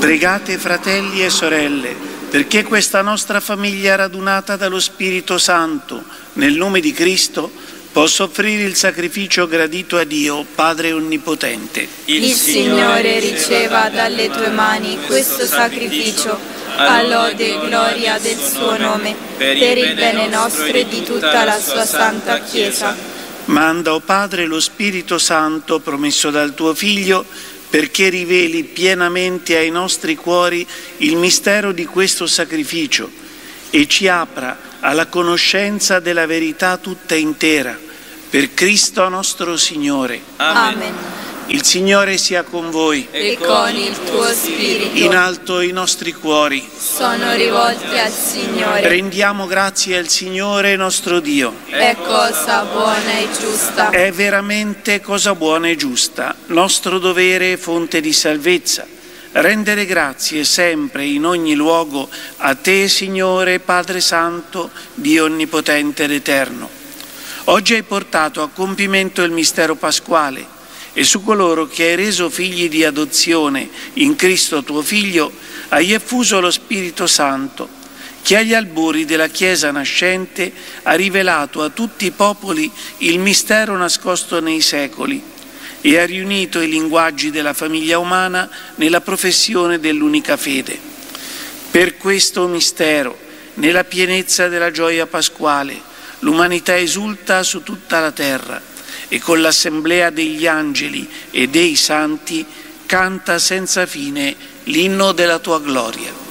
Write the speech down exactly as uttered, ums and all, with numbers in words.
Pregate, fratelli e sorelle, perché questa nostra famiglia radunata dallo Spirito Santo, nel nome di Cristo, possa offrire il sacrificio gradito a Dio, Padre Onnipotente. Il Signore riceva dalle tue mani questo sacrificio, a lode e gloria del suo nome, per il bene nostro e di tutta la sua santa Chiesa. Manda, o Padre, lo Spirito Santo promesso dal tuo Figlio, perché riveli pienamente ai nostri cuori il mistero di questo sacrificio e ci apra alla conoscenza della verità tutta intera. Per Cristo nostro Signore. Amen. Il Signore sia con voi. E con il tuo spirito. In alto i nostri cuori sono rivolti al Signore. Rendiamo grazie al Signore nostro Dio. È cosa buona e giusta. È veramente cosa buona e giusta, nostro dovere e fonte di salvezza, rendere grazie sempre in ogni luogo a te, Signore, Padre Santo, Dio Onnipotente ed Eterno. Oggi hai portato a compimento il mistero pasquale e su coloro che hai reso figli di adozione in Cristo tuo Figlio hai effuso lo Spirito Santo, che agli albori della Chiesa nascente ha rivelato a tutti i popoli il mistero nascosto nei secoli e ha riunito i linguaggi della famiglia umana nella professione dell'unica fede. Per questo mistero, nella pienezza della gioia pasquale, l'umanità esulta su tutta la terra e con l'assemblea degli angeli e dei santi canta senza fine l'inno della tua gloria.